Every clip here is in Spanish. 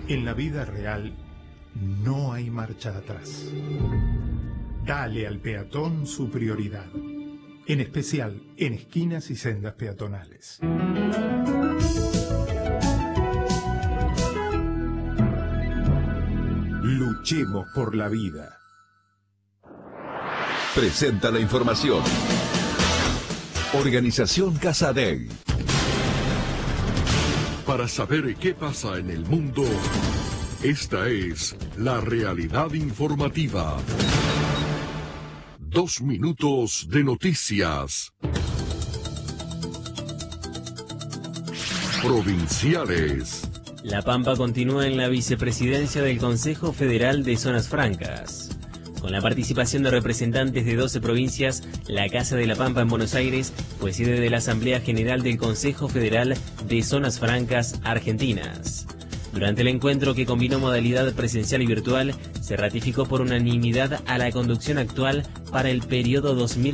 En la vida real no hay marcha atrás. Dale al peatón su prioridad, en especial en esquinas y sendas peatonales. Luchemos por la vida. Presenta la información. Organización Casadei. Para saber qué pasa en el mundo, esta es la realidad informativa. 2 minutos de noticias. Provinciales. La Pampa continúa en la vicepresidencia del Consejo Federal de Zonas Francas. Con la participación de representantes de 12 provincias, la Casa de la Pampa en Buenos Aires fue sede de la Asamblea General del Consejo Federal de Zonas Francas Argentinas. Durante el encuentro, que combinó modalidad presencial y virtual, se ratificó por unanimidad a la conducción actual para el periodo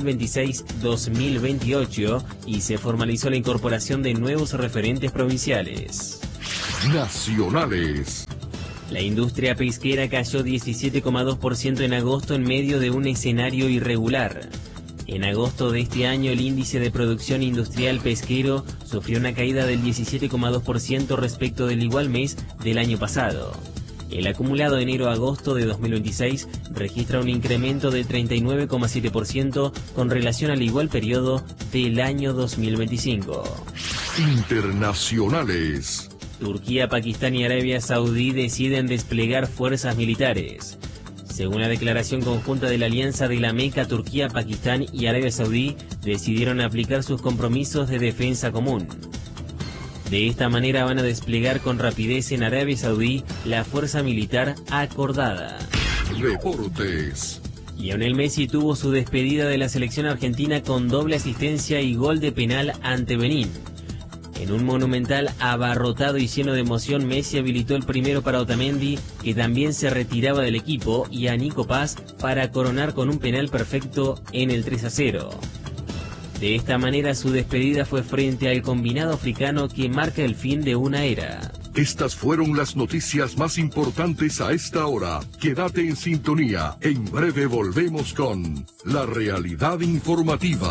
2026-2028 y se formalizó la incorporación de nuevos referentes provinciales. Nacionales. La industria pesquera cayó 17,2% en agosto en medio de un escenario irregular. En agosto de este año, el índice de producción industrial pesquero sufrió una caída del 17,2% respecto del igual mes del año pasado. El acumulado de enero-agosto de 2026 registra un incremento del 39,7% con relación al igual periodo del año 2025. Internacionales. Turquía, Pakistán y Arabia Saudí deciden desplegar fuerzas militares. Según la declaración conjunta de la Alianza de la Meca, Turquía, Pakistán y Arabia Saudí decidieron aplicar sus compromisos de defensa común. De esta manera van a desplegar con rapidez en Arabia Saudí la fuerza militar acordada. Deportes. Lionel Messi tuvo su despedida de la selección argentina con doble asistencia y gol de penal ante Benín. En un monumental abarrotado y lleno de emoción, Messi habilitó el primero para Otamendi, que también se retiraba del equipo, y a Nico Paz para coronar con un penal perfecto en el 3-0. De esta manera, su despedida fue frente al combinado africano que marca el fin de una era. Estas fueron las noticias más importantes a esta hora. Quédate en sintonía. En breve volvemos con la realidad informativa.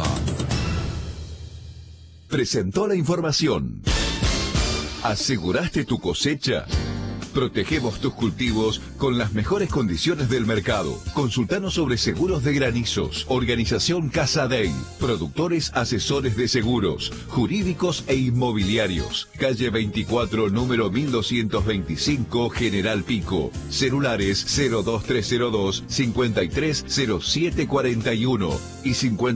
Presentó la información. ¿Aseguraste tu cosecha? Protegemos tus cultivos con las mejores condiciones del mercado. Consultanos sobre seguros de granizos. Organización Casadei. Productores asesores de seguros, jurídicos e inmobiliarios. Calle 24, número 1225, General Pico. Celulares 02302 530741 y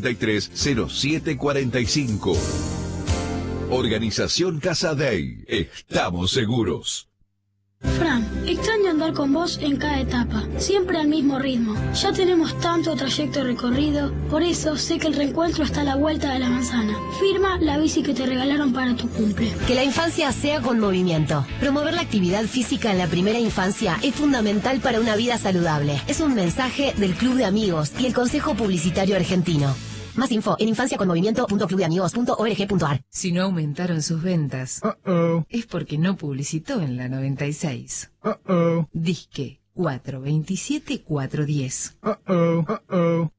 530745. Organización Casadei. Estamos seguros. Fran, extraño andar con vos en cada etapa, siempre al mismo ritmo. Ya tenemos tanto trayecto recorrido, por eso sé que el reencuentro está a la vuelta de la manzana. Firma la bici que te regalaron para tu cumple. Que la infancia sea con movimiento. Promover la actividad física en la primera infancia es fundamental para una vida saludable. Es un mensaje del Club de Amigos y el Consejo Publicitario Argentino. Más info en infanciaconmovimiento.clubdeamigos.org.ar. Si no aumentaron sus ventas, es porque no publicitó en la 96. Disque 427-410.